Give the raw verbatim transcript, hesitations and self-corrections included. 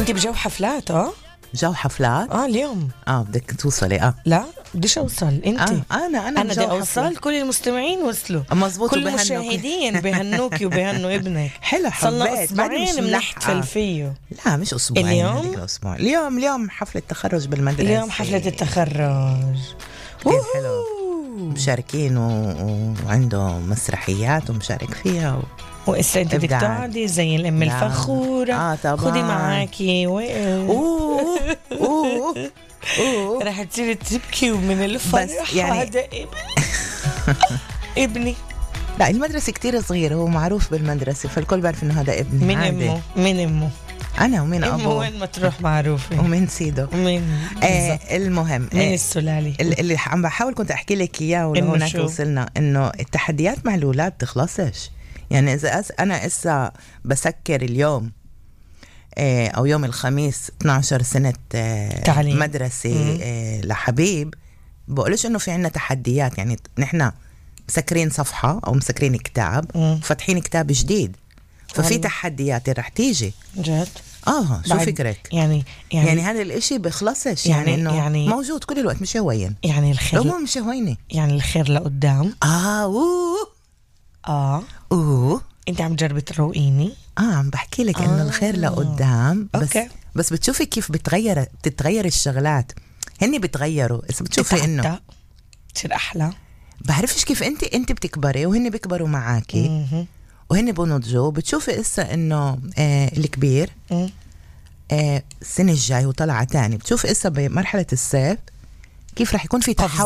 انت بجو حفلات؟ اه جو حفلات. اه اليوم اه بدك توصلي؟ اه لا بديش اوصل انت. آه انا انا انا بدي اوصل. كل المستمعين وصلوا، مزبوط، كل وبهنوك. المشاهدين بهنوكي وبهنوا ابنك. حلو، صلنا حبيت بعد مش اسبوعين بنحتفل ملحقة. فيه. لا مش اسبوعين، اليوم؟ هذيك الاسبوع. اليوم اليوم حفلة تخرج بالمدرسة. اليوم حفلة التخرج كتير حلو، مشاركين و... وعنده مسرحيات ومشارك فيها و... وإسا انت بدك تقعدي زي الام لا. الفخورة. اه طبعا. خدي معاكي و... اوه اوه اوه رح تصيري تبكي ومن الفرح. بس يعني- هذا ابني ابني. لا المدرسة كتير صغير، هو معروف بالمدرسة فالكل بعرف انه هذا ابني. من عادي. امه من امه انا ومن امه ابوه وين ما تروح معروفة. ومن سيدو. من آه المهم من آه السلالة. اللي عم بحاول كنت احكي لك اياه إنه ولهناك شو؟ وصلنا، انه التحديات مع الاولاد بتخلصش. يعني اذا أس انا اسا بسكر اليوم آه او يوم الخميس اثني عشر سنة آه تعليم. مدرسة آه لحبيب، بقولش انه في عنا تحديات. يعني نحن مسكرين صفحة او مسكرين كتاب وفاتحين كتاب جديد، ففي والله. تحديات رح تيجي. جد اه شو بعد- فكرك؟ يعني يعني, يعني يعني هذا الاشي بخلصش. يعني- يعني انه يعني- موجود كل الوقت، مش هوين. يعني الخير لو مو مش هوينة. يعني الخير لقدام. اه اوه اه اوه انت عم تجربي تروقيني. اه عم بحكي لك انه آه. الخير لقدام. بس أوكي. بس بتشوفي كيف بتغير بتتغير الشغلات. هني بتغيروا. اذا بتشوفي انه تتعتق، تصير احلى. بعرفش كيف انت انت بتكبري وهن بيكبروا معاكي مهم. وهن بنضجوا. بتشوفي اسا انه آه الكبير مم. آه السنة الجاي وطلع تاني. بتشوفي اسا بمرحلة الصيف كيف رح يكون في تحول.